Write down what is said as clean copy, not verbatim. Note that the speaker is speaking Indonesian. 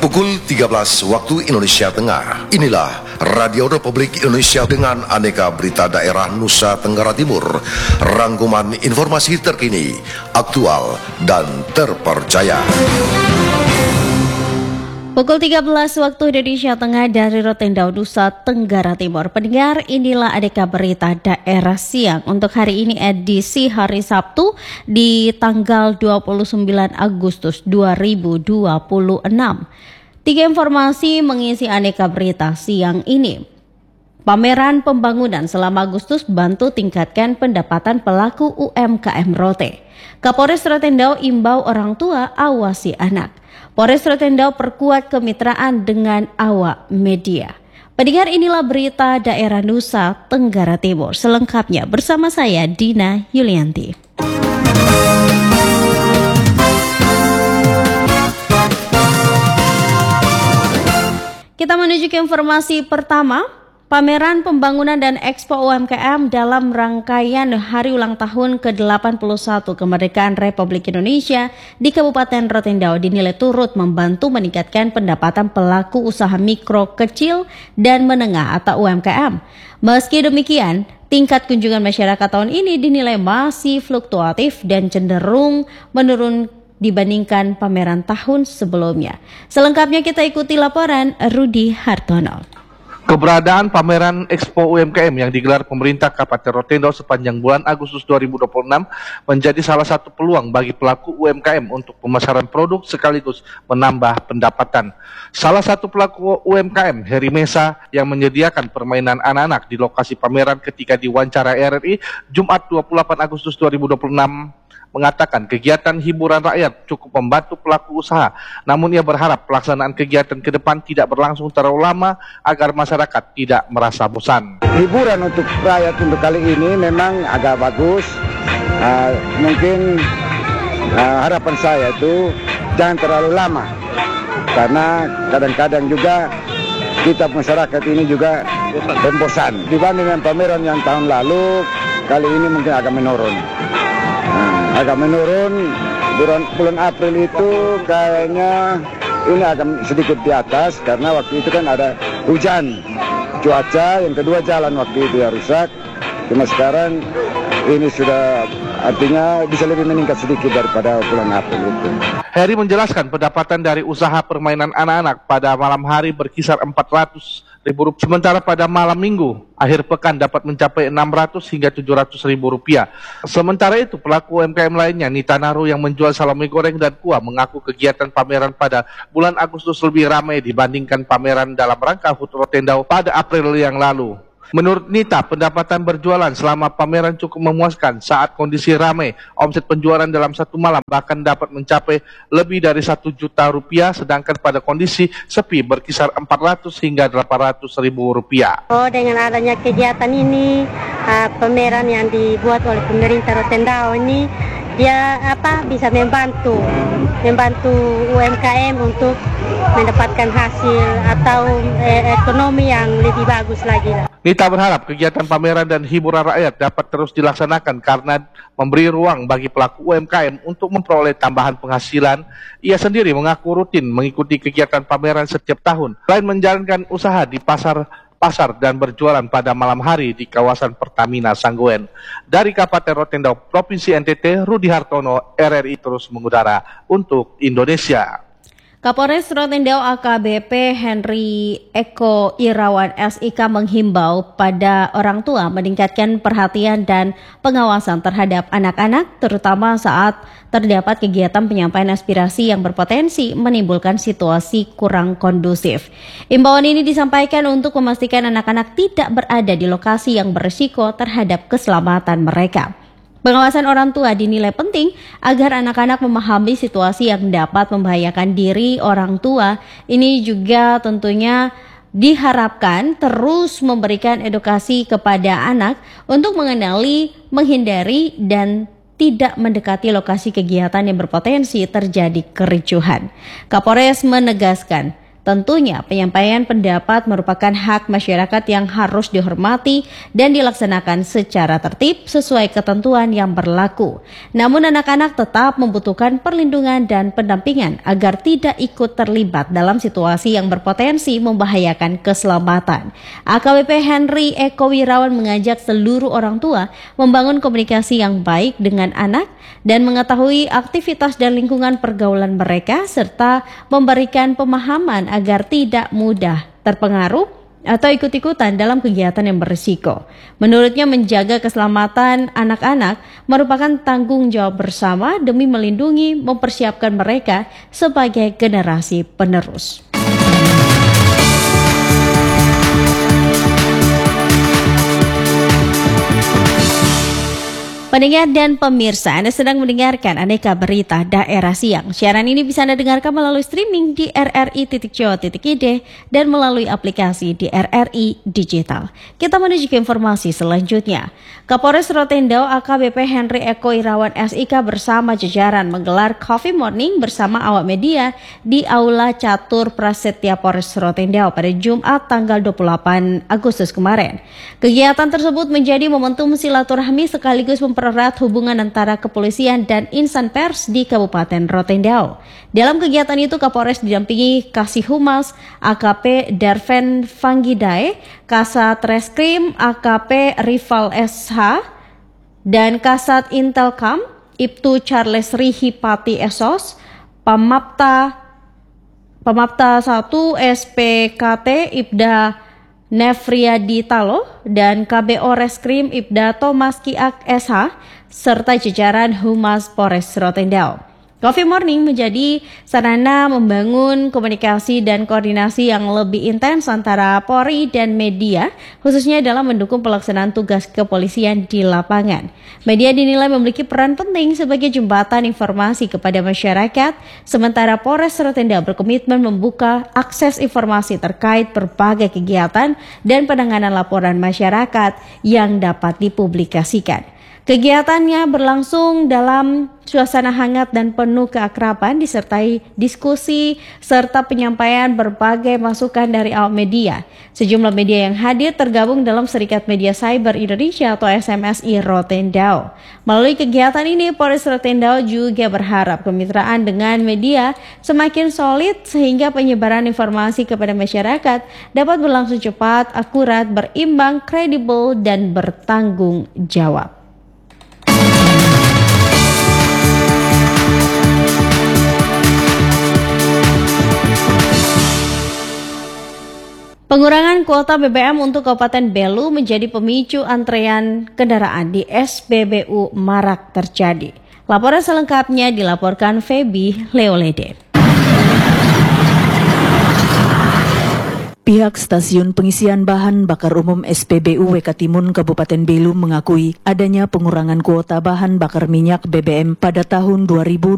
Pukul 13 waktu Indonesia Tengah. Inilah Radio Republik Indonesia dengan aneka berita daerah Nusa Tenggara Timur. Rangkuman informasi terkini, aktual, dan terpercaya. Pukul 13 waktu Indonesia Tengah dari Rotendao, Nusa Tenggara Timur. Pendengar, inilah aneka berita daerah siang untuk hari ini edisi hari Sabtu di tanggal 29 Agustus 2026. Tiga informasi mengisi aneka berita siang ini. Pameran pembangunan selama Agustus bantu tingkatkan pendapatan pelaku UMKM Rote. Kapolres Rotendao imbau orang tua awasi anak. Polres Rotendao perkuat kemitraan dengan awak media. Pendengar, inilah berita daerah Nusa Tenggara Timur. Selengkapnya bersama saya Dina Yulianti. Kita menuju ke informasi pertama. Pameran Pembangunan dan Ekspo UMKM dalam rangkaian Hari Ulang Tahun ke-81 Kemerdekaan Republik Indonesia di Kabupaten Rotendao dinilai turut membantu meningkatkan pendapatan pelaku usaha mikro, kecil, dan menengah atau UMKM. Meski demikian, tingkat kunjungan masyarakat tahun ini dinilai masih fluktuatif dan cenderung menurun dibandingkan pameran tahun sebelumnya. Selengkapnya kita ikuti laporan Rudi Hartono. Keberadaan pameran Expo UMKM yang digelar pemerintah Kabupaten Rotendao sepanjang bulan Agustus 2026 menjadi salah satu peluang bagi pelaku UMKM untuk pemasaran produk sekaligus menambah pendapatan. Salah satu pelaku UMKM, Heri Mesa, yang menyediakan permainan anak-anak di lokasi pameran ketika diwawancara RRI Jumat 28 Agustus 2026 mengatakan kegiatan hiburan rakyat cukup membantu pelaku usaha, namun ia berharap pelaksanaan kegiatan ke depan tidak berlangsung terlalu lama agar masyarakat tidak merasa bosan. Hiburan untuk rakyat untuk kali ini memang agak bagus. Mungkin harapan saya itu jangan terlalu lama, karena kadang-kadang juga kita masyarakat ini juga bosan. Dibanding dengan pameran yang tahun lalu, kali ini mungkin agak menurun. Bulan April itu kayaknya ini agak sedikit di atas karena waktu itu kan ada hujan, cuaca, yang kedua jalan waktu itu ya rusak. Cuma sekarang ini sudah artinya bisa lebih meningkat sedikit daripada bulan April itu. Heri menjelaskan pendapatan dari usaha permainan anak-anak pada malam hari berkisar Rp400.000, sementara pada malam minggu akhir pekan dapat mencapai Rp600 hingga Rp700.000. Sementara itu pelaku UMKM lainnya, Nita Naru yang menjual salami goreng dan kuah, mengaku kegiatan pameran pada bulan Agustus lebih ramai dibandingkan pameran dalam rangka HUT Rotendao pada April yang lalu. Menurut Nita, pendapatan berjualan selama pameran cukup memuaskan saat kondisi ramai. Omset penjualan dalam satu malam bahkan dapat mencapai lebih dari Rp1 juta, sedangkan pada kondisi sepi berkisar Rp400 hingga Rp800.000. Dengan adanya kegiatan ini, pameran yang dibuat oleh pemerintah Rotendao ini, dia bisa membantu UMKM untuk mendapatkan hasil atau ekonomi yang lebih bagus lagi. Nita berharap kegiatan pameran dan hiburan rakyat dapat terus dilaksanakan karena memberi ruang bagi pelaku UMKM untuk memperoleh tambahan penghasilan. Ia sendiri mengaku rutin mengikuti kegiatan pameran setiap tahun, selain menjalankan usaha di pasar dan berjualan pada malam hari di kawasan Pertamina Sangguen. Dari Kabupaten Rotendao, Provinsi NTT, Rudi Hartono, RRI terus mengudara untuk Indonesia. Kapolres Rotendao AKBP Henry Eko Irawan SIK menghimbau pada orang tua meningkatkan perhatian dan pengawasan terhadap anak-anak, terutama saat terdapat kegiatan penyampaian aspirasi yang berpotensi menimbulkan situasi kurang kondusif. Imbauan ini disampaikan untuk memastikan anak-anak tidak berada di lokasi yang berisiko terhadap keselamatan mereka. Pengawasan orang tua dinilai penting agar anak-anak memahami situasi yang dapat membahayakan diri orang tua. Ini juga tentunya diharapkan terus memberikan edukasi kepada anak untuk mengenali, menghindari, dan tidak mendekati lokasi kegiatan yang berpotensi terjadi kericuhan. Kapolres menegaskan Tentunya penyampaian pendapat merupakan hak masyarakat yang harus dihormati dan dilaksanakan secara tertib sesuai ketentuan yang berlaku. Namun anak-anak tetap membutuhkan perlindungan dan pendampingan agar tidak ikut terlibat dalam situasi yang berpotensi membahayakan keselamatan. AKBP Henry Eko Wirawan mengajak seluruh orang tua membangun komunikasi yang baik dengan anak dan mengetahui aktivitas dan lingkungan pergaulan mereka serta memberikan pemahaman agar tidak mudah terpengaruh atau ikut-ikutan dalam kegiatan yang berisiko. Menurutnya menjaga keselamatan anak-anak merupakan tanggung jawab bersama demi melindungi mempersiapkan mereka sebagai generasi penerus. Pendengar dan pemirsa, Anda sedang mendengarkan Aneka Berita Daerah Siang. Siaran ini bisa Anda dengarkan melalui streaming di rri.co.id dan melalui aplikasi di RRI Digital. Kita menuju ke informasi selanjutnya. Kapolres Rotendao AKBP Henry Eko Irawan SIK bersama jajaran menggelar Coffee Morning bersama awak media di Aula Catur Prasetya Polres Rotendao pada Jumat tanggal 28 Agustus kemarin. Kegiatan tersebut menjadi momentum silaturahmi sekaligus mempererat hubungan antara kepolisian dan insan pers di Kabupaten Rotendao. Dalam kegiatan itu Kapolres didampingi Kasih Humas AKP Darven Fanggidae, Kasat Reskrim AKP Rival SH, dan Kasat Intelkam Ibtu Charles Rihipati Esos, Pamapta 1 SPKT Ibda Nefriadi Talo dan KBO Reskrim Ibda Thomas Kiak SH serta jajaran Humas Polres Rotendao. Coffee Morning menjadi sarana membangun komunikasi dan koordinasi yang lebih intens antara Polri dan media, khususnya dalam mendukung pelaksanaan tugas kepolisian di lapangan. Media dinilai memiliki peran penting sebagai jembatan informasi kepada masyarakat, sementara Polres Rotendao berkomitmen membuka akses informasi terkait berbagai kegiatan dan penanganan laporan masyarakat yang dapat dipublikasikan. Kegiatannya berlangsung dalam suasana hangat dan penuh keakraban disertai diskusi serta penyampaian berbagai masukan dari awak media. Sejumlah media yang hadir tergabung dalam Serikat Media Cyber Indonesia atau SMSI Rotendao. Melalui kegiatan ini, Polres Rotendao juga berharap kemitraan dengan media semakin solid sehingga penyebaran informasi kepada masyarakat dapat berlangsung cepat, akurat, berimbang, kredibel, dan bertanggung jawab. Pengurangan kuota BBM untuk Kabupaten Belu menjadi pemicu antrean kendaraan di SPBU marak terjadi. Laporan selengkapnya dilaporkan Feby Leolede. Pihak Stasiun Pengisian Bahan Bakar Umum SPBU Wekatimun Kabupaten Belu mengakui adanya pengurangan kuota bahan bakar minyak BBM pada tahun 2020.